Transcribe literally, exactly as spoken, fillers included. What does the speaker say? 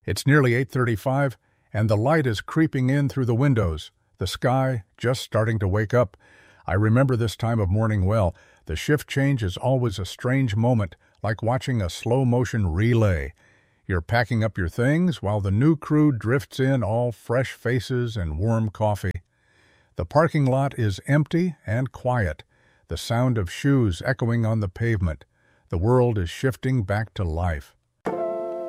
It's nearly eight thirty-five, and the light is creeping in through the windows, the sky just starting to wake up. I remember this time of morning well. The shift change is always a strange moment, like watching a slow-motion relay. You're packing up your things while the new crew drifts in, all fresh faces and warm coffee. The parking lot is empty and quiet, the sound of shoes echoing on the pavement. The world is shifting back to life.